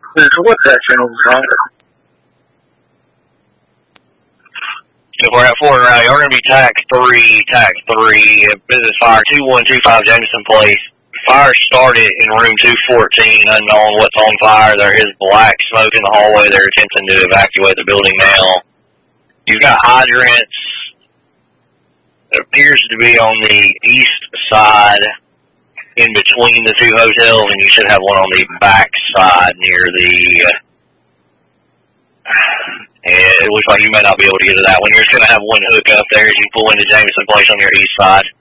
What's that channel? If we're at Fort Riley, we're going to be TAC 3, Business Fire 2125 Jameson Place. Fire started in room 214, unknown what's on fire. There is black smoke in the hallway. They're attempting to evacuate the building now. You've got hydrants. It appears to be on the east side in between the two hotels, and you should have one on the back side near the... it looks like you may not be able to get to that one. You're just going to have one hook up there as you pull into Jameson Place on your east side.